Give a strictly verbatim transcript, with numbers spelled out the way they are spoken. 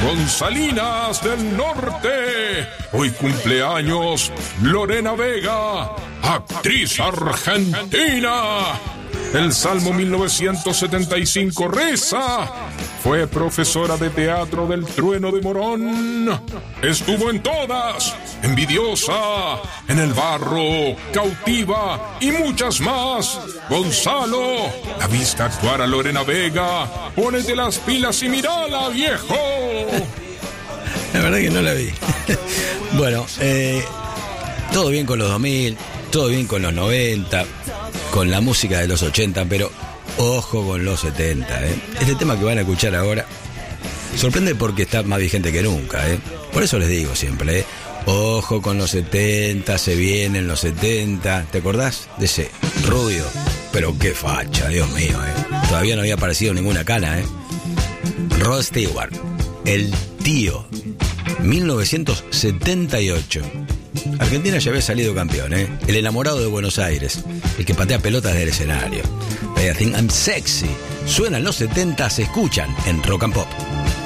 con Salinas del Norte. Hoy cumpleaños Lorena Vega, actriz argentina. El Salmo mil novecientos setenta y cinco reza: fue profesora de teatro del Trueno de Morón. Estuvo en todas: Envidiosa, En el Barro, Cautiva y muchas más. Gonzalo, ¿la viste actuar a Lorena Vega? Pónete las pilas y mirala, viejo. La verdad que no la vi. Bueno, eh, todo bien con los dos mil, todo bien con los noventa, con la música de los ochenta, pero ojo con los setenta, ¿eh? Este tema que van a escuchar ahora sorprende porque está más vigente que nunca, ¿eh? Por eso les digo siempre, ¿eh? Ojo con los setenta, se vienen los setenta. ¿Te acordás de ese rubio? Pero qué facha, Dios mío, ¿eh? Todavía no había aparecido ninguna cana, ¿eh? Rod Stewart, el tío, mil novecientos setenta y ocho. Argentina ya había salido campeón, ¿eh? El enamorado de Buenos Aires, el que patea pelotas del escenario. I think I'm sexy. Suenan los setenta, se escuchan en Rock and Pop.